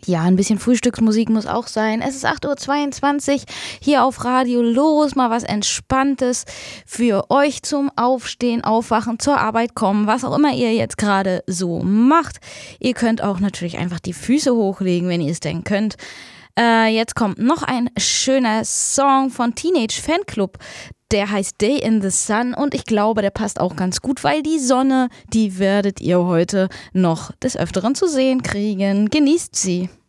Ja, ein bisschen Frühstücksmusik muss auch sein. Es ist 8:22 Uhr hier auf Radio Los. Mal was Entspanntes für euch zum Aufstehen, Aufwachen, zur Arbeit kommen, was auch immer ihr jetzt gerade so macht. Ihr könnt auch natürlich einfach die Füße hochlegen, wenn ihr es denn könnt. Jetzt kommt noch ein schöner Song von Teenage Fanclub. Der heißt Day in the Sun und ich glaube, der passt auch ganz gut, weil die Sonne, die werdet ihr heute noch des Öfteren zu sehen kriegen. Genießt sie!